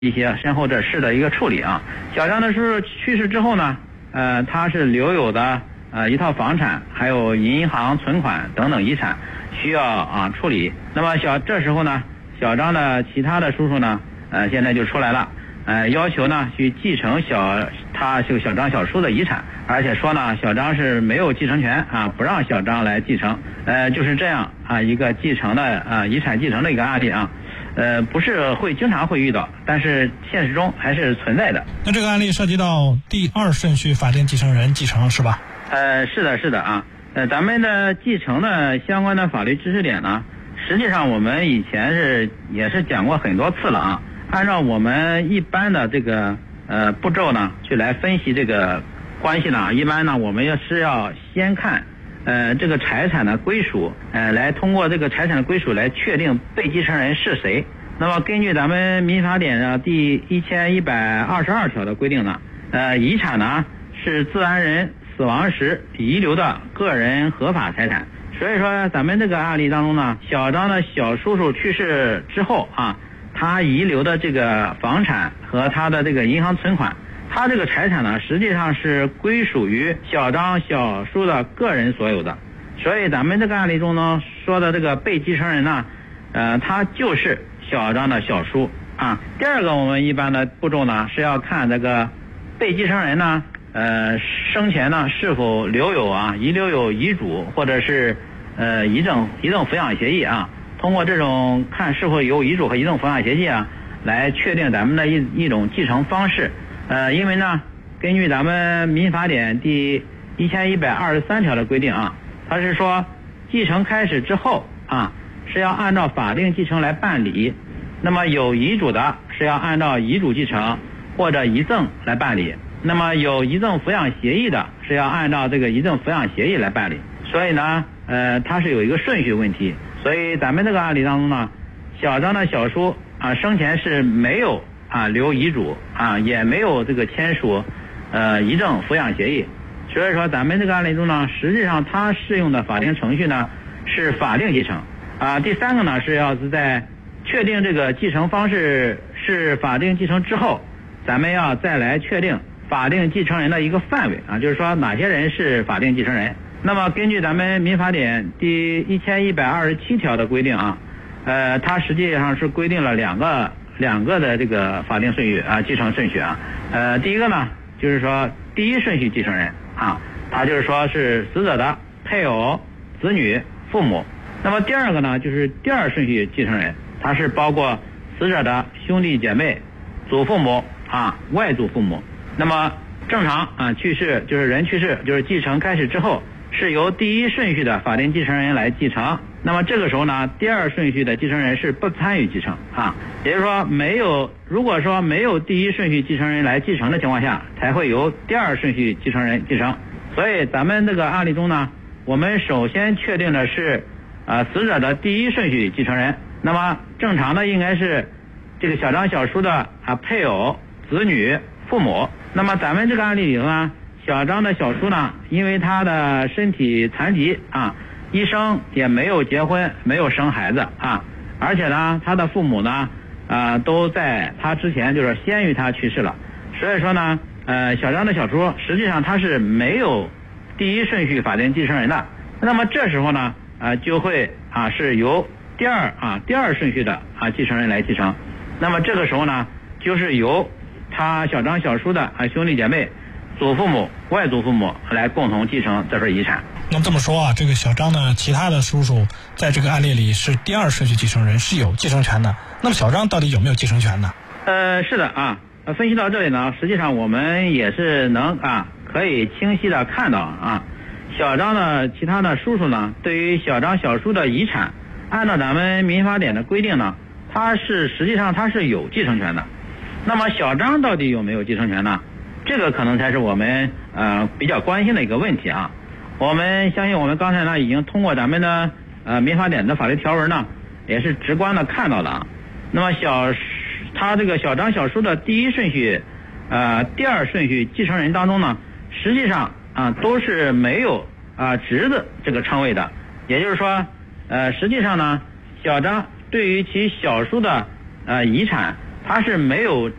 一些身后的事的一个处理啊。小张的叔叔去世之后呢，他是留有的一套房产，还有银行存款等等遗产需要处理。那么这时候呢，小张的其他的叔叔呢，现在就出来了，要求呢去继承小张小叔的遗产，而且说呢小张是没有继承权不让小张来继承，就是这样一个继承的遗产继承的一个案例啊。不是经常会遇到，但是现实中还是存在的。 那这个案例涉及到第二顺序法定继承人继承是吧？ 是的啊。咱们的继承的相关的法律知识点呢，实际上我们以前也是讲过很多次了啊。按照我们一般的这个步骤呢，去来分析这个关系呢，一般呢我们是要先看这个财产的归属，来通过这个财产的归属来确定被继承人是谁。那么根据咱们民法典的第1122条的规定呢，遗产呢是自然人死亡时遗留的个人合法财产。所以说咱们这个案例当中呢，小张的小叔叔去世之后他遗留的这个房产和他的这个银行存款，他这个财产呢实际上是归属于小张小叔的个人所有的。所以咱们这个案例中呢说的这个被继承人呢，他就是小张的小叔啊。第二个我们一般的步骤呢是要看这个被继承人呢生前呢是否遗留有遗嘱或者是遗赠抚养协议啊。通过这种看是否有遗嘱和遗赠抚养协议来确定咱们的一种继承方式。因为呢根据咱们民法典第1123条的规定它是说继承开始之后是要按照法定继承来办理。那么有遗嘱的是要按照遗嘱继承或者遗赠来办理，那么有遗赠抚养协议的是要按照这个遗赠抚养协议来办理。所以呢它是有一个顺序问题。所以咱们这个案例当中呢，小张的小叔生前是没有留遗嘱也没有这个签署遗赠抚养协议。所以说咱们这个案例中呢，实际上它适用的法定程序呢是法定继承第三个呢是要是在确定这个继承方式是法定继承之后，咱们要再来确定法定继承人的一个范围就是说哪些人是法定继承人。那么根据咱们民法典第1127条的规定它实际上是规定了两个的这个法定顺序继承顺序第一个呢就是说第一顺序继承人它就是说是死者的配偶、子女、父母。那么第二个呢就是第二顺序继承人，它是包括死者的兄弟姐妹、祖父母外祖父母。那么正常去世就是人去世就是继承开始之后是由第一顺序的法定继承人来继承。那么这个时候呢，第二顺序的继承人是不参与继承也就是说如果说没有第一顺序继承人来继承的情况下，才会由第二顺序继承人继承。所以咱们这个案例中呢，我们首先确定的是死者的第一顺序继承人。那么正常的应该是这个小张小叔的配偶、子女、父母。那么咱们这个案例里呢，小张的小叔呢，因为他的身体残疾一生也没有结婚，没有生孩子而且呢他的父母呢都在他之前就是先于他去世了。所以说呢小张的小叔实际上他是没有第一顺序法定继承人的。那么这时候呢就会是由第二顺序的继承人来继承。那么这个时候呢就是由他小张小叔的兄弟姐妹、祖父母、外祖父母来共同继承这份遗产。 那这么说这个小张的其他的叔叔在这个案例里是第二顺序继承人，是有继承权的。那么小张到底有没有继承权呢？ 是的分析到这里呢，实际上我们也是能可以清晰的看到小张的其他的叔叔呢，对于小张小叔的遗产，按照咱们民法典的规定呢，实际上他是有继承权的。那么小张到底有没有继承权呢？这个可能才是我们比较关心的一个问题我们相信我们刚才呢已经通过咱们的民法典的法律条文呢，也是直观的看到了那么他这个小张小叔的第一顺序第二顺序继承人当中呢，实际上都是没有侄子这个称谓的。也就是说实际上呢，小张对于其小叔的遗产他是没有